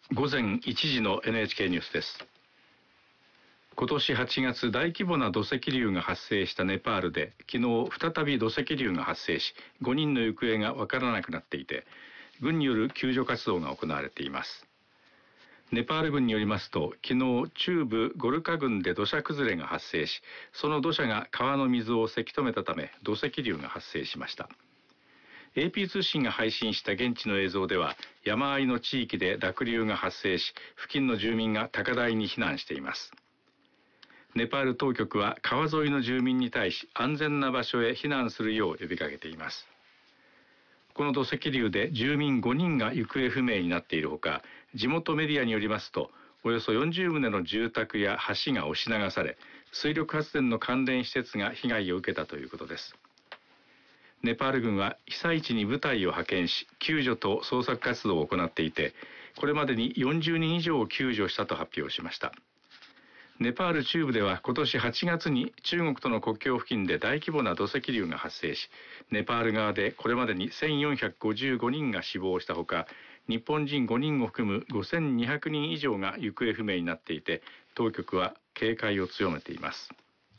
午前1時の NHK ニュースです。今年8月、大規模な土石流が発生したネパールで、昨日再び土石流が発生し、5人の行方がわからなくなっていて、軍による救助活動が行われています。ネパール軍によりますと、昨日中部ゴルカ郡で土砂崩れが発生し、その土砂が川の水をせき止めたため土石流が発生しました。AP 通信が配信した現地の映像では、山あいの地域で濁流が発生し、付近の住民が高台に避難しています。ネパール当局は川沿いの住民に対し、安全な場所へ避難するよう呼びかけています。この土石流で住民5人が行方不明になっているほか、地元メディアによりますと、およそ40棟の住宅や橋が押し流され、水力発電の関連施設が被害を受けたということです。ネパール軍は被災地に部隊を派遣し、救助と捜索活動を行っていて、これまでに40人以上を救助したと発表しました。ネパール中部では今年8月に中国との国境付近で大規模な土石流が発生し、ネパール側でこれまでに1455人が死亡したほか、日本人5人を含む5200人以上が行方不明になっていて、当局は警戒を強めています。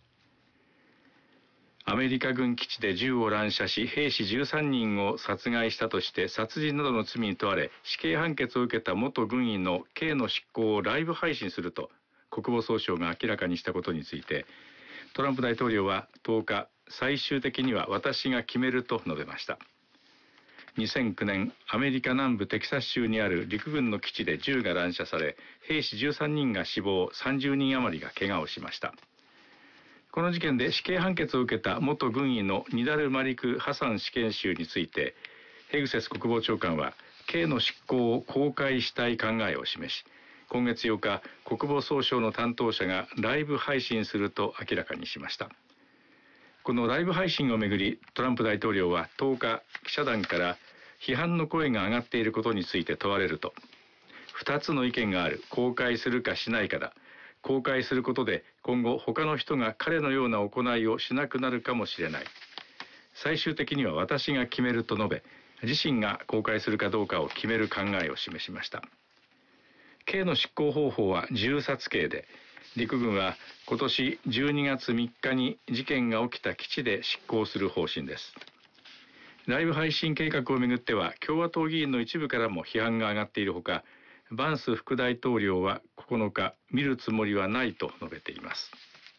アメリカ軍基地で銃を乱射し、兵士13人を殺害したとして殺人などの罪に問われ、死刑判決を受けた元軍医の刑の執行をライブ配信すると国防総省が明らかにしたことについて、トランプ大統領は10日、最終的には私が決めると述べました。2009年、アメリカ南部テキサス州にある陸軍の基地で銃が乱射され、兵士13人が死亡、30人余りが怪我をしました。この事件で死刑判決を受けた元軍医のニダル・マリク・ハサン死刑囚について、ヘグセス国防長官は刑の執行を公開したい考えを示し、今月8日、国防総省の担当者がライブ配信すると明らかにしました。このライブ配信をめぐり、トランプ大統領は10日、記者団から批判の声が上がっていることについて問われると、2つの意見がある、公開するかしないかだ。公開することで今後他の人が彼のような行いをしなくなるかもしれない。最終的には私が決めると述べ、自身が公開するかどうかを決める考えを示しました。刑の執行方法は銃殺刑で、陸軍は今年12月3日に事件が起きた基地で執行する方針です。ライブ配信計画をめぐっては共和党議員の一部からも批判が上がっているほか、バンス副大統領は9日、見るつもりはないと述べています。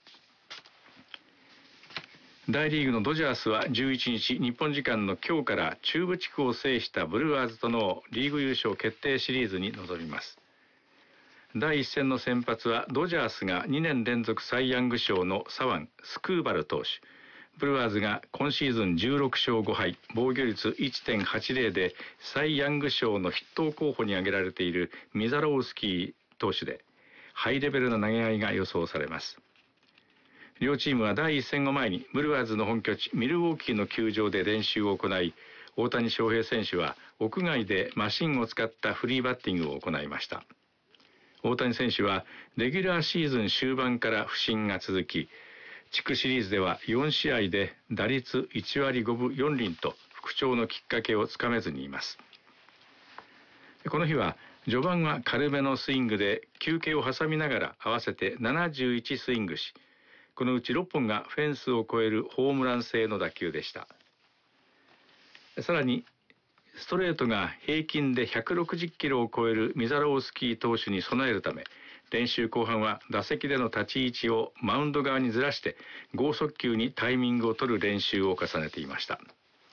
大リーグのドジャースは11日、日本時間の今日から中部地区を制したブルワーズとのリーグ優勝決定シリーズに臨みます。第一戦の先発はドジャースが2年連続サイ・ヤング賞の左腕スクーバル投手、ブルワーズが今シーズン16勝5敗、防御率 1.80 でサイ・ヤング賞の筆頭候補に挙げられているミザロウスキー投手で、ハイレベルな投げ合いが予想されます。両チームは第一戦を前にブルワーズの本拠地ミルウォーキーの球場で練習を行い、大谷翔平選手は屋外でマシンを使ったフリーバッティングを行いました。大谷選手はレギュラーシーズン終盤から不振が続き、地区シリーズでは4試合で打率1割5分4厘と復調のきっかけをつかめずにいます。この日は序盤は軽めのスイングで休憩を挟みながら合わせて71スイングし、このうち6本がフェンスを越えるホームラン性の打球でした。さらにストレートが平均で160キロを超えるミザロウスキー投手に備えるため、練習後半は打席での立ち位置をマウンド側にずらして剛速球にタイミングを取る練習を重ねていました。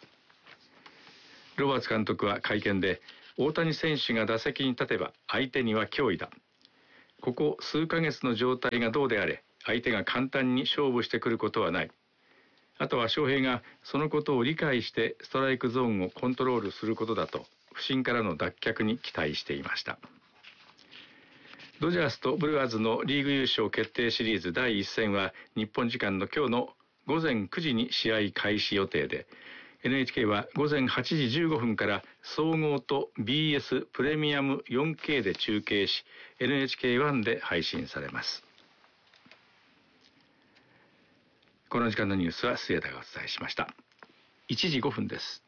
ロバーツ監督は会見で、大谷選手が打席に立てば相手には脅威だ。ここ数ヶ月の状態がどうであれ、相手が簡単に勝負してくることはない。あとは翔平がそのことを理解してストライクゾーンをコントロールすることだと、不振からの脱却に期待していました。ドジャースとブルワーズのリーグ優勝決定シリーズ第1戦は日本時間の今日の午前9時に試合開始予定で、NHK は午前8時15分から総合と BS プレミアム 4K で中継し、NHK1 で配信されます。この時間のニュースは末田がお伝えしました。1時5分です。